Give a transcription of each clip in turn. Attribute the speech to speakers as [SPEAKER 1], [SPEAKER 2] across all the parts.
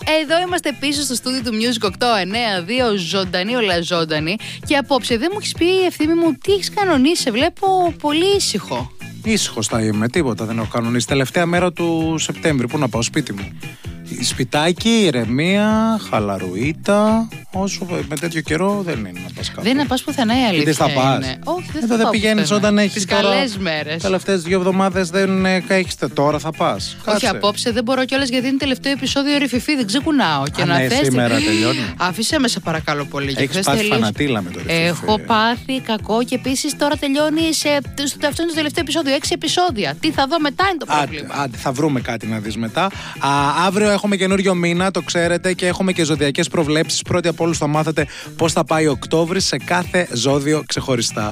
[SPEAKER 1] Εδώ είμαστε πίσω στο στούντιο του Music 892, ζωντανή όλα ζωντανή. Και απόψε δεν μου έχεις πει, Ευθύμη μου, τι έχεις κανονίσει. Σε βλέπω πολύ ήσυχο.
[SPEAKER 2] Ήσυχος θα είμαι, τίποτα δεν έχω κανονίσει. Τελευταία μέρα του Σεπτέμβρη, πού να πάω, σπίτι μου. Σπιτάκι, ηρεμία, χαλαρουίτα. Όσο με τέτοιο καιρό δεν είναι να πας κάπου.
[SPEAKER 1] Δεν είναι να πας πουθενά, η αλήθεια.
[SPEAKER 2] Δεν θα πας.
[SPEAKER 1] Όχι, δεν θα
[SPEAKER 2] Εδώ δεν πηγαίνεις όταν έχεις.
[SPEAKER 1] Τις καλές μέρες.
[SPEAKER 2] Τελευταίες 2 εβδομάδες δεν έχεις. Τώρα θα πας.
[SPEAKER 1] Όχι, απόψε δεν μπορώ κιόλας γιατί είναι τελευταίο επεισόδιο ρηφιφί, δεν ξεκουνάω. Και να θες.
[SPEAKER 2] Σήμερα τελειώνει.
[SPEAKER 1] Άφησε με σε παρακαλώ πολύ.
[SPEAKER 2] Έχεις πάθει φανατήλα με το ρηφιφί.
[SPEAKER 1] Έχω πάθει κακό και επίσης τώρα τελειώνει αυτό είναι το τελευταίο επεισόδιο. 6 επεισόδια. Τι θα δω μετά είναι το πρόβλημα.
[SPEAKER 2] Θα βρούμε κάτι να δεις μετά. Αύριο έχουμε καινούριο μήνα, το ξέρετε, και έχουμε και ζωδιακές προβλέψεις. Πρώτη από όλους θα μάθετε πώς θα πάει Οκτώβρης σε κάθε ζώδιο ξεχωριστά.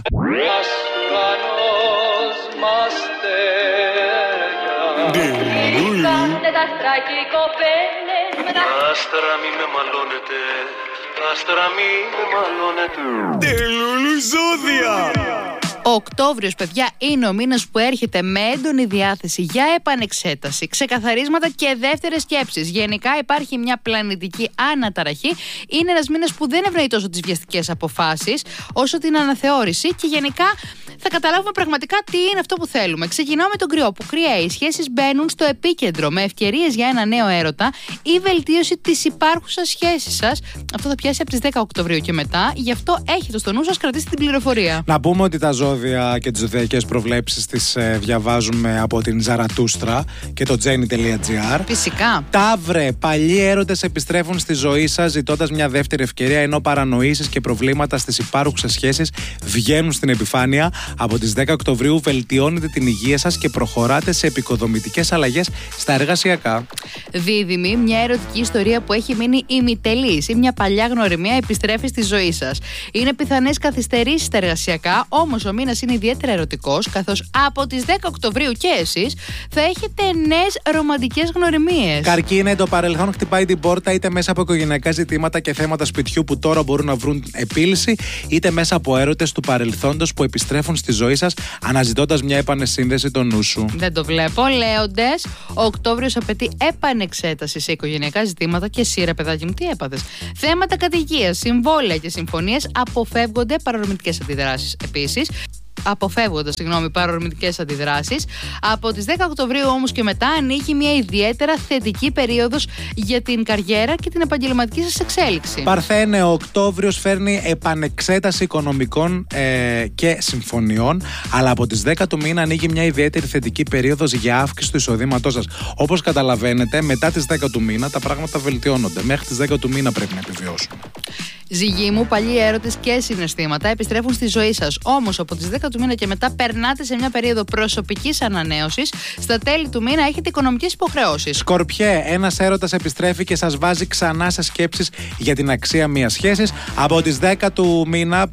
[SPEAKER 3] Άστρα μη με μαλώνετε, άστρα μη με μαλώνετε.
[SPEAKER 4] Τελούλου ζώδια!
[SPEAKER 1] Ο Οκτώβριος, παιδιά, είναι ο μήνας που έρχεται με έντονη διάθεση για επανεξέταση, ξεκαθαρίσματα και δεύτερες σκέψεις. Γενικά υπάρχει μια πλανητική αναταραχή. Είναι ένας μήνας που δεν ευνοεί τόσο τις βιαστικές αποφάσεις, όσο την αναθεώρηση και γενικά θα καταλάβουμε πραγματικά τι είναι αυτό που θέλουμε. Ξεκινάω με τον Κρυό, που Κρυέ, οι σχέσεις μπαίνουν στο επίκεντρο με ευκαιρίες για ένα νέο έρωτα ή βελτίωση της υπάρχουσας σχέσης σας. Αυτό θα πιάσει από τις 10 Οκτωβρίου και μετά, γι' αυτό έχετε στο νου σας, κρατήστε την πληροφορία.
[SPEAKER 2] Να πούμε ότι τα ζώδια και τις ζωδιακές προβλέψεις τις διαβάζουμε από την Ζαρατούστρα και το jenny.gr.
[SPEAKER 1] Φυσικά.
[SPEAKER 2] Ταύρε, παλιοί έρωτες επιστρέφουν στη ζωή σας ζητώντας μια δεύτερη ευκαιρία, ενώ παρανοήσεις και προβλήματα στις υπάρχουσες σχέσεις βγαίνουν στην επιφάνεια. Από τις 10 Οκτωβρίου βελτιώνετε την υγεία σας και προχωράτε σε επικοδομητικές αλλαγές στα εργασιακά.
[SPEAKER 1] Δίδυμη, μια ερωτική ιστορία που έχει μείνει ημιτελής ή μια παλιά γνωριμία επιστρέφει στη ζωή σας. Είναι πιθανές καθυστερήσεις στα εργασιακά, όμως ο μήνας είναι ιδιαίτερα ερωτικός, καθώς από τις 10 Οκτωβρίου και εσείς θα έχετε νέες ρομαντικές γνωριμίες.
[SPEAKER 2] Καρκίνε, το παρελθόν χτυπάει την πόρτα είτε μέσα από οικογενειακά ζητήματα και θέματα σπιτιού που τώρα μπορούν να βρουν επίλυση, είτε μέσα από έρωτες του παρελθόντος που επιστρέφουν στη ζωή σας, αναζητώντας μια επανεσύνδεση των νου σου.
[SPEAKER 1] Δεν το βλέπω. Λέοντες, ο Οκτώβριος απαιτεί επανεξέταση σε οικογενειακά ζητήματα και εσύ, ρε παιδάκι μου, τι έπαθες. Θέματα κατοικίας, συμβόλαια και συμφωνίες αποφεύγονται παρορμητικές αντιδράσεις. Επίσης, παρορμητικές αντιδράσεις. Από τις 10 Οκτωβρίου όμως και μετά ανοίγει μια ιδιαίτερα θετική περίοδος για την καριέρα και την επαγγελματική σας εξέλιξη.
[SPEAKER 2] Παρθένε, ο Οκτώβριος φέρνει επανεξέταση οικονομικών και συμφωνιών, αλλά από τις 10 του μήνα ανοίγει μια ιδιαίτερη θετική περίοδος για αύξηση του εισοδήματός σας. Όπως καταλαβαίνετε, μετά τις 10 του μήνα τα πράγματα βελτιώνονται. Μέχρι τις 10 του μήνα πρέπει να επιβιώσουν.
[SPEAKER 1] Ζυγοί μου, παλιοί έρωτες και συναισθήματα επιστρέφουν στη ζωή σας. Όμως από τις 10 του μήνα και μετά περνάτε σε μια περίοδο προσωπικής ανανέωσης. Στα τέλη του μήνα έχετε οικονομικές υποχρεώσεις.
[SPEAKER 2] Σκορπιέ, ένας έρωτας επιστρέφει και σας βάζει ξανά σε σκέψεις για την αξία μιας σχέσης. Από τις 10 του μήνα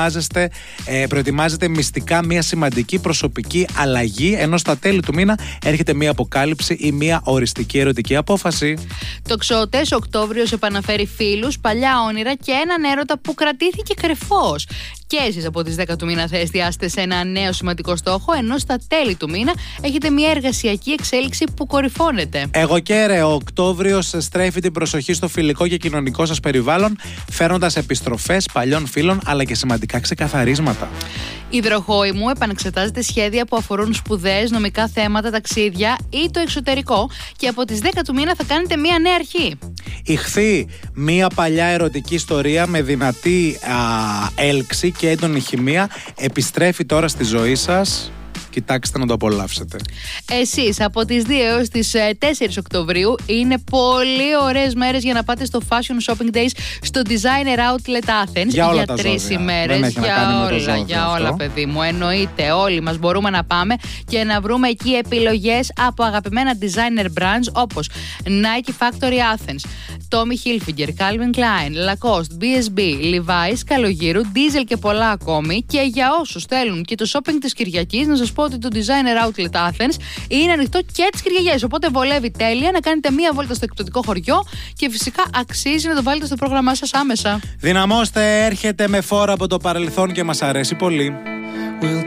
[SPEAKER 2] προετοιμάζετε μυστικά μια σημαντική προσωπική αλλαγή, ενώ στα τέλη του μήνα έρχεται μια αποκάλυψη ή μια οριστική ερωτική απόφαση.
[SPEAKER 1] Τοξότες, Οκτώβριος επαναφέρει φίλους, παλιά όνειρα και έναν έρωτα που κρατήθηκε κρυφός. Και εσείς από τις 10 του μήνα θα εστιάσετε σε ένα νέο σημαντικό στόχο, ενώ στα τέλη του μήνα έχετε μια εργασιακή εξέλιξη που κορυφώνεται.
[SPEAKER 2] Εγώ και ρε, ο Οκτώβριος στρέφει την προσοχή στο φιλικό και κοινωνικό σας περιβάλλον, φέρνοντας επιστροφές παλιών φίλων αλλά και σημαντικά ξεκαθαρίσματα.
[SPEAKER 1] Υδροχόοι μου, επανεξετάζετε σχέδια που αφορούν σπουδές, νομικά θέματα, ταξίδια ή το εξωτερικό και από τις 10 του μήνα θα κάνετε μια νέα αρχή.
[SPEAKER 2] Ιχθύ, μια παλιά ερωτική ιστορία με δυνατή έλξη και έντονη χημεία επιστρέφει τώρα στη ζωή σας. Κοιτάξτε να το απολαύσετε.
[SPEAKER 1] Εσείς από τις 2 έως τις 4 Οκτωβρίου είναι πολύ ωραίες μέρες για να πάτε στο Fashion Shopping Days στο Designer Outlet Athens
[SPEAKER 2] για
[SPEAKER 1] 3 ημέρες. Για όλα, παιδί μου. Εννοείται, όλοι μας μπορούμε να πάμε και να βρούμε εκεί επιλογές από αγαπημένα designer brands όπως Nike Factory Athens, Tommy Hilfiger, Calvin Klein, Lacoste, BSB, Levi's, Καλογύρου, Diesel και πολλά ακόμη. Και για όσους θέλουν και το shopping της Κυριακής, να σας πω ότι το Designer Outlet Athens είναι ανοιχτό και τις Κυριακές. Οπότε βολεύει τέλεια να κάνετε μία βόλτα στο εκπτωτικό χωριό και φυσικά αξίζει να το βάλετε στο πρόγραμμά σας άμεσα.
[SPEAKER 2] Δυναμώστε, έρχεται με φόρα από το παρελθόν και μας αρέσει πολύ.
[SPEAKER 4] We'll